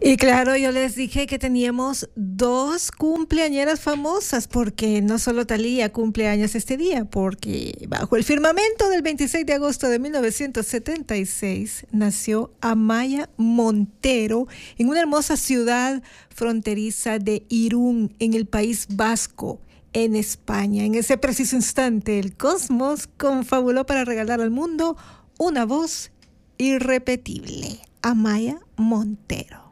Y claro, yo les dije que teníamos dos cumpleañeras famosas, porque no solo Thalía cumple años este día, porque bajo el firmamento del 26 de agosto de 1976 nació Amaya Montero en una hermosa ciudad fronteriza de Irún, en el País Vasco, en España. En ese preciso instante, el cosmos confabuló para regalar al mundo una voz irrepetible, Amaya Montero.